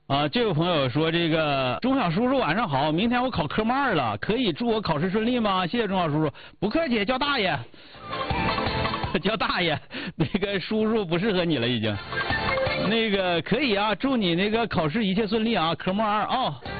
啊，这位朋友说这个钟晓叔叔晚上好，明天我考科目2了，可以祝我考试顺利吗？谢谢钟晓叔叔，不客气，叫大爷，叫大爷，那个叔叔不适合你了已经，那个可以啊，祝你那个考试一切顺利啊，科目2啊。